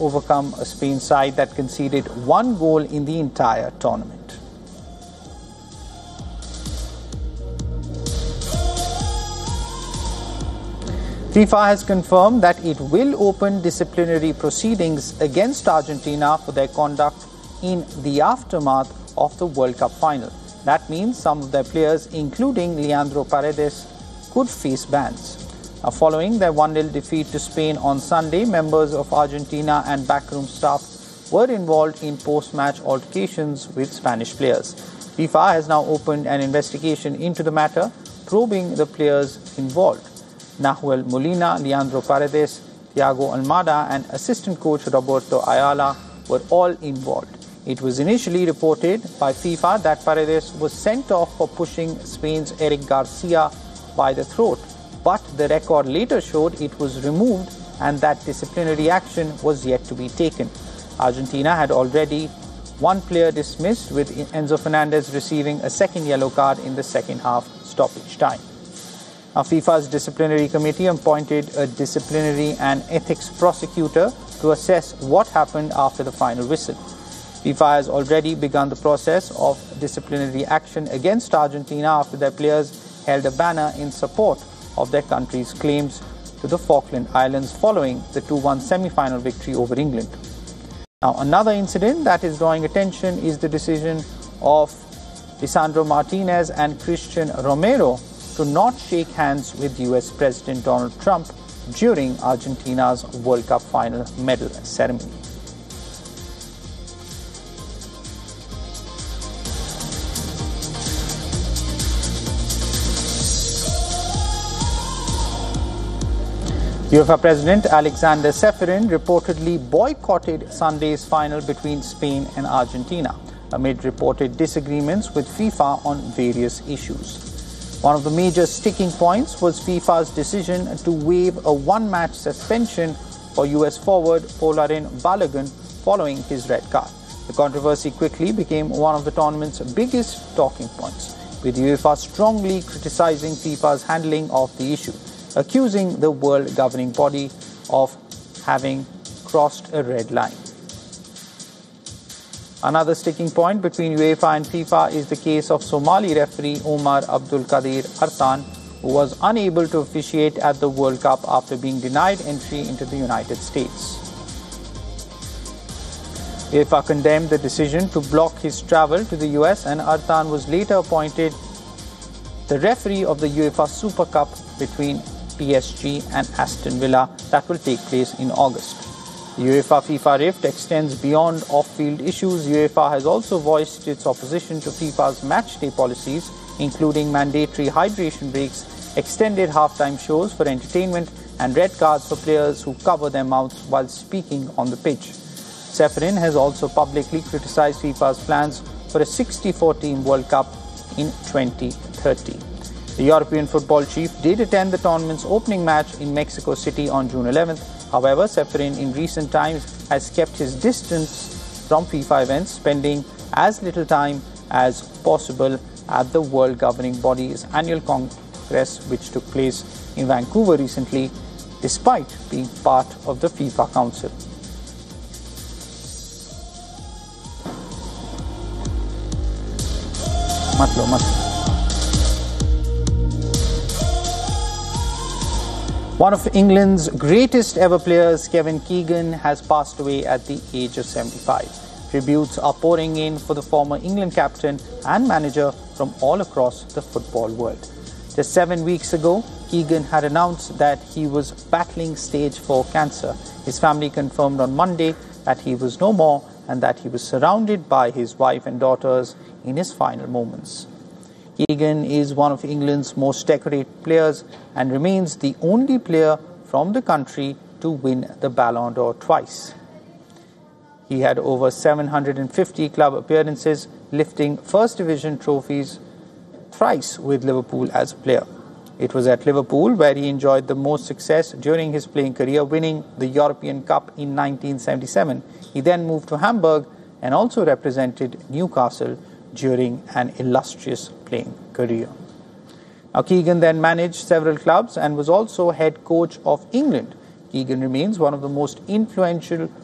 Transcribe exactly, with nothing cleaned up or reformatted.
overcome a Spain side that conceded one goal in the entire tournament. FIFA has confirmed that it will open disciplinary proceedings against Argentina for their conduct in the aftermath of the World Cup final. That means some of their players, including Leandro Paredes, could face bans. Now, following their one nil defeat to Spain on Sunday, members of Argentina and backroom staff were involved in post-match altercations with Spanish players. FIFA has now opened an investigation into the matter, probing the players involved. Nahuel Molina, Leandro Paredes, Thiago Almada and assistant coach Roberto Ayala were all involved. It was initially reported by FIFA that Paredes was sent off for pushing Spain's Eric Garcia by the throat, but the record later showed it was removed and that disciplinary action was yet to be taken. Argentina had already one player dismissed, with Enzo Fernandez receiving a second yellow card in the second half stoppage time. Now, FIFA's disciplinary committee appointed a disciplinary and ethics prosecutor to assess what happened after the final whistle. FIFA has already begun the process of disciplinary action against Argentina after their players held a banner in support of their country's claims to the Falkland Islands following the two one semi-final victory over England. Now, another incident that is drawing attention is the decision of Lisandro Martinez and Christian Romero to not shake hands with U S President Donald Trump during Argentina's World Cup final medal ceremony. UEFA President Alexander Ceferin reportedly boycotted Sunday's final between Spain and Argentina amid reported disagreements with FIFA on various issues. One of the major sticking points was FIFA's decision to waive a one-match suspension for U S forward Folarin Balogun following his red card. The controversy quickly became one of the tournament's biggest talking points, with UEFA strongly criticizing FIFA's handling of the issue, accusing the world governing body of having crossed a red line. Another sticking point between UEFA and FIFA is the case of Somali referee Omar Abdul Qadir Artan, who was unable to officiate at the World Cup after being denied entry into the United States. UEFA condemned the decision to block his travel to the U S, and Artan was later appointed the referee of the UEFA Super Cup between P S G and Aston Villa that will take place in August. The UEFA-FIFA rift extends beyond off-field issues. UEFA has also voiced its opposition to FIFA's matchday policies, including mandatory hydration breaks, extended halftime shows for entertainment, and red cards for players who cover their mouths while speaking on the pitch. Ceferin has also publicly criticized FIFA's plans for a sixty-four team World Cup in twenty thirty. The European football chief did attend the tournament's opening match in Mexico City on June eleventh. However, Ceferin in recent times has kept his distance from FIFA events, spending as little time as possible at the world governing body's annual congress, which took place in Vancouver recently, despite being part of the FIFA Council. Matlo, matlo. One of England's greatest ever players, Kevin Keegan, has passed away at the age of seventy-five. Tributes are pouring in for the former England captain and manager from all across the football world. Just seven weeks ago, Keegan had announced that he was battling stage four cancer. His family confirmed on Monday that he was no more and that he was surrounded by his wife and daughters in his final moments. Keegan is one of England's most decorated players and remains the only player from the country to win the Ballon d'Or twice. He had over seven hundred fifty club appearances, lifting First Division trophies thrice with Liverpool as a player. It was at Liverpool where he enjoyed the most success during his playing career, winning the European Cup in nineteen seventy-seven. He then moved to Hamburg and also represented Newcastle during an illustrious playing career. Now, Keegan then managed several clubs and was also head coach of England. Keegan remains one of the most influential